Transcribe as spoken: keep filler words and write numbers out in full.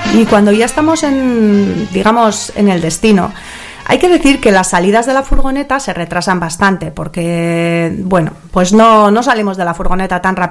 Y cuando ya estamos en, digamos, en el destino, hay que decir que las salidas de la furgoneta se retrasan bastante porque, bueno, pues no, no salimos de la furgoneta tan rápido